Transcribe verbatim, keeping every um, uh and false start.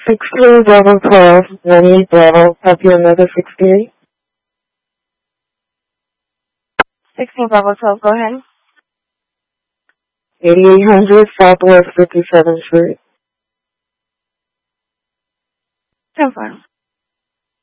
sixteen Bravo twelve, ninety-eight Bravo, copy another sixty-eight. sixteen Bravo twelve, go ahead. eighty-eight hundred Southwest fifty-seventh Street. ten four.